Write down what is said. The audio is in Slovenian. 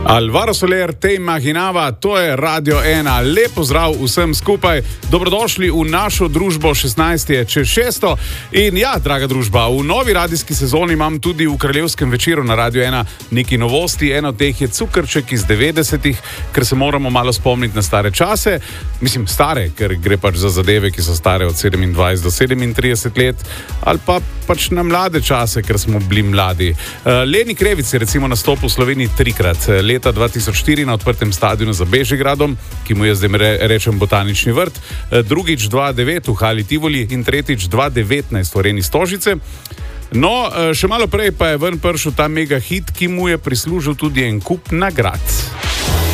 Alvaro Soler, te imaginava, to je Radio 1. Lep pozdrav vsem skupaj. Dobrodošli v našo družbo 16. čez 600. In ja, draga družba, v novi radijski sezoni imam tudi v Kraljevskem večeru na Radio 1 neki novosti. Eno od teh je Cukrček iz 90-ih, ker se moramo malo spomniti na stare čase. Mislim, stare, ker gre pač za zadeve, ki so stare od 27 do 37 let, ali pa pač na mlade čase, ker smo bili mladi. Leni Krevic je recimo nastopil v Sloveniji 3-krat. Leta 2004 na odprtem stadionu za Bežigradom, ki mu je zdaj rečem Botanični vrt, drugič 2009 v Hali Tivoli in tretjič 2019 v Areni Stožice. No, še malo prej pa je ven prišel ta mega hit, ki mu je prislužil tudi en kup nagrad.